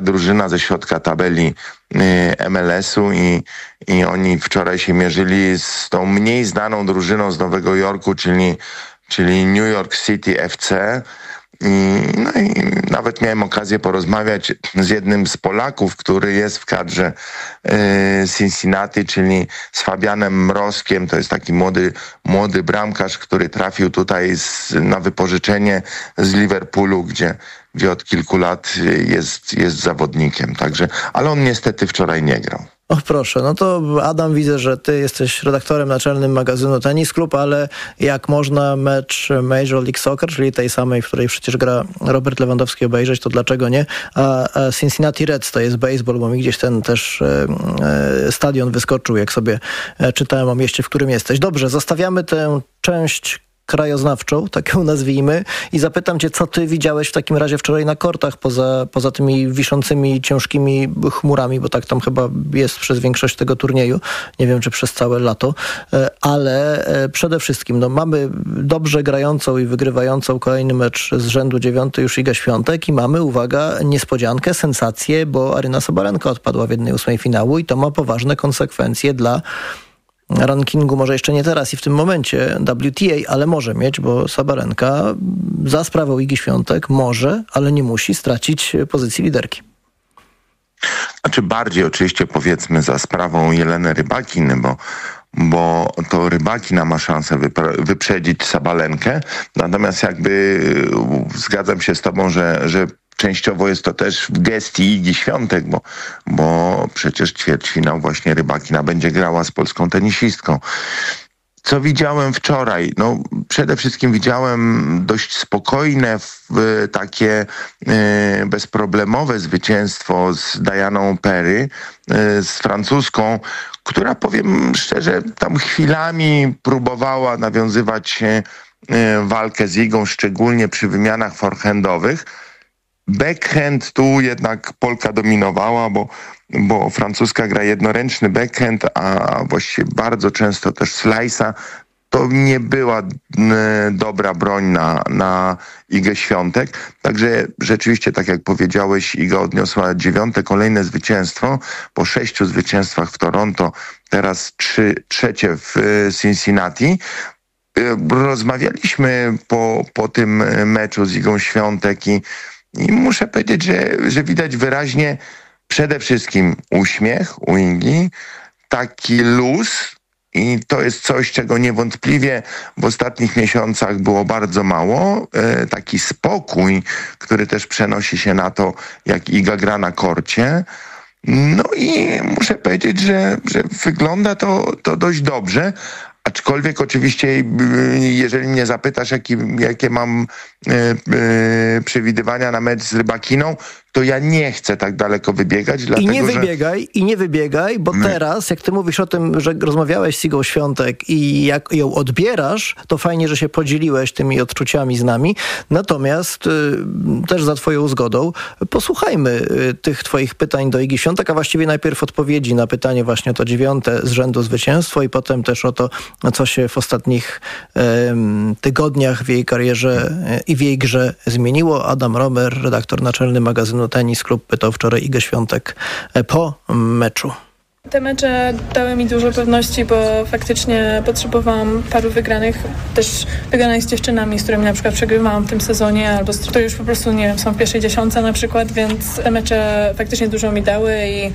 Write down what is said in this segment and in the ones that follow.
drużyna ze środka tabeli MLS-u i oni wczoraj się mierzyli z tą mniej znaną drużyną z Nowego Jorku, czyli New York City FC. No i nawet miałem okazję porozmawiać z jednym z Polaków, który jest w kadrze Cincinnati, czyli z Fabianem Mrozkiem. To jest taki młody bramkarz, który trafił tutaj na wypożyczenie z Liverpoolu, gdzie od kilku lat jest zawodnikiem. Także, ale on niestety wczoraj nie grał. Och proszę, no to Adam, widzę, że ty jesteś redaktorem naczelnym magazynu Tennis Club, ale jak można mecz Major League Soccer, czyli tej samej, w której przecież gra Robert Lewandowski, obejrzeć, to dlaczego nie? A Cincinnati Reds to jest baseball, bo mi gdzieś ten też stadion wyskoczył, jak sobie czytałem o mieście, w którym jesteś. Dobrze, zostawiamy tę część krajoznawczą, tak ją nazwijmy, i zapytam cię, co ty widziałeś w takim razie wczoraj na kortach, poza tymi wiszącymi ciężkimi chmurami, bo tak tam chyba jest przez większość tego turnieju, nie wiem, czy przez całe lato, ale przede wszystkim, no, mamy dobrze grającą i wygrywającą kolejny mecz z rzędu 9 już Igę Świątek i mamy, uwaga, niespodziankę, sensację, bo Aryna Sabalenka odpadła w 1/8 finału i to ma poważne konsekwencje dla rankingu, może jeszcze nie teraz i w tym momencie WTA, ale może mieć, bo Sabalenka za sprawą Igi Świątek może, ale nie musi stracić pozycji liderki. Znaczy bardziej oczywiście powiedzmy za sprawą Jeleny Rybakiny, bo to Rybakina ma szansę wyprzedzić Sabalenkę, natomiast jakby zgadzam się z tobą, że częściowo jest to też w gestii Igi Świątek, bo przecież ćwierćfinał właśnie Rybakina będzie grała z polską tenisistką. Co widziałem wczoraj? No, przede wszystkim widziałem dość spokojne, takie bezproblemowe zwycięstwo z Dianą Perry, z francuską, która, powiem szczerze, tam chwilami próbowała nawiązywać walkę z Igą, szczególnie przy wymianach forehandowych. Backhand tu jednak Polka dominowała, bo francuska gra jednoręczny backhand, a właściwie bardzo często też slice'a. To nie była dobra broń na Igę Świątek. Także rzeczywiście, tak jak powiedziałeś, Iga odniosła 9. kolejne zwycięstwo. Po 6 zwycięstwach w Toronto, teraz trzecie w Cincinnati. Rozmawialiśmy po tym meczu z Igą Świątek i muszę powiedzieć, że widać wyraźnie przede wszystkim uśmiech u Igi, taki luz i to jest coś, czego niewątpliwie w ostatnich miesiącach było bardzo mało. Taki spokój, który też przenosi się na to, jak Iga gra na korcie. No i muszę powiedzieć, że wygląda to dość dobrze. Aczkolwiek oczywiście, jeżeli mnie zapytasz, jakie mam przewidywania na mecz z Rybakiną, to ja nie chcę tak daleko wybiegać. Dlatego, I nie wybiegaj, bo teraz, jak ty mówisz o tym, że rozmawiałeś z Igą Świątek i jak ją odbierasz, to fajnie, że się podzieliłeś tymi odczuciami z nami. Natomiast też za twoją zgodą posłuchajmy tych twoich pytań do Igi Świątek, a właściwie najpierw odpowiedzi na pytanie właśnie o to 9. z rzędu zwycięstwo i potem też o to, co się w ostatnich tygodniach w jej karierze i w jej grze zmieniło. Adam Romer, redaktor naczelny magazynu Tennis Club, pytał wczoraj Igę Świątek po meczu. Te mecze dały mi dużo pewności, bo faktycznie potrzebowałam paru wygranych, też wygranych z dziewczynami, z którymi na przykład przegrywałam w tym sezonie, albo to już po prostu, nie wiem, są w pierwszej dziesiątce na przykład, więc te mecze faktycznie dużo mi dały i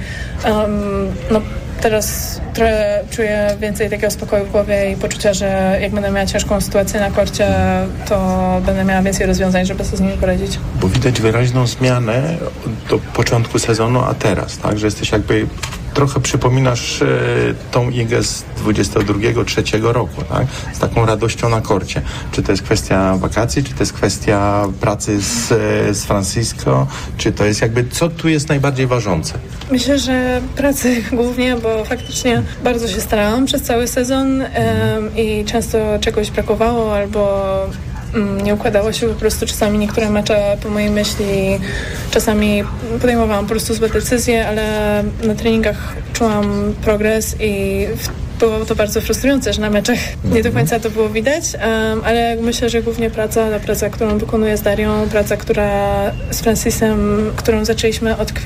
teraz trochę czuję więcej takiego spokoju w głowie i poczucia, że jak będę miała ciężką sytuację na korcie, to będę miała więcej rozwiązań, żeby sobie z nimi poradzić. Bo widać wyraźną zmianę do początku sezonu, a teraz, tak, że jesteś jakby trochę przypominasz tą Igę z 22-23 roku, tak? Z taką radością na korcie. Czy to jest kwestia wakacji, czy to jest kwestia pracy z Francisco, czy to jest jakby, co tu jest najbardziej ważące? Myślę, że pracy głównie, bo faktycznie bardzo się starałam przez cały sezon i często czegoś brakowało albo nie układało się po prostu czasami niektóre mecze po mojej myśli, czasami podejmowałam po prostu złe decyzje, ale na treningach czułam progres i było to bardzo frustrujące, że na meczach nie do końca to było widać, ale myślę, że głównie praca, którą wykonuję z Darią, praca, która z Francisem, którą zaczęliśmy od kwietnia,